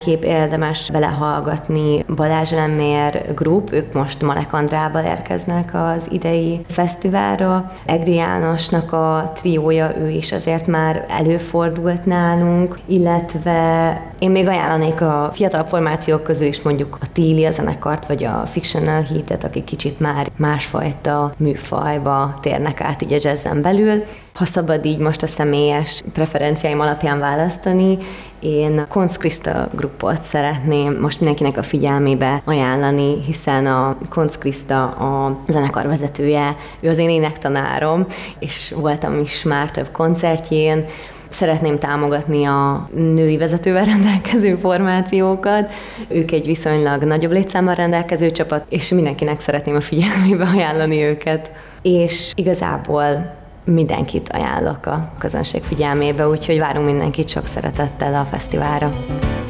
Kép érdemes belehallgatni. Balázs Lemmér Group, ők most Malek-Andrával érkeznek az idei fesztiválra. Egri Jánosnak a triója, ő is azért már előfordult nálunk, illetve én még ajánlanék a fiatal formációk közül is mondjuk a Tília zenekart, vagy a Fictional Heat-et, akik kicsit már másfajta műfajba térnek át így a jazzen belül. Ha szabad így most a személyes preferenciáim alapján választani, én Koncz Kriszta Groupot szeretném most mindenkinek a figyelmébe ajánlani, hiszen a Koncz Kriszta a zenekar vezetője, ő az én énektanárom, és voltam is már több koncertjén. Szeretném támogatni a női vezetővel rendelkező formációkat. Ők egy viszonylag nagyobb létszámmal rendelkező csapat, és mindenkinek szeretném a figyelmébe ajánlani őket. És igazából mindenkit ajánlok a közönség figyelmébe, úgyhogy várunk mindenkit sok szeretettel a fesztiválra.